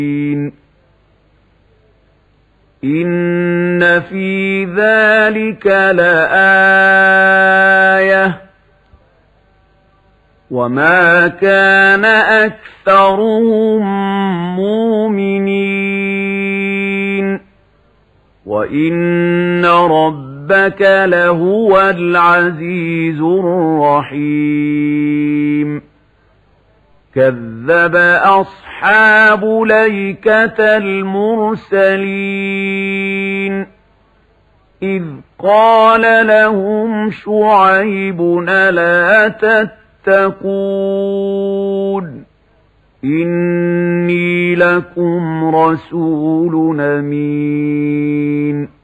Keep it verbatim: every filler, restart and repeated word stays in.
إن في ذلك لآية وما كان أكثرهم مؤمنين وإن ربك لهو العزيز الرحيم. كذب أصحاب ليكة المرسلين إذ قال لهم شعيب ألا تتقون إني لكم رسول أمين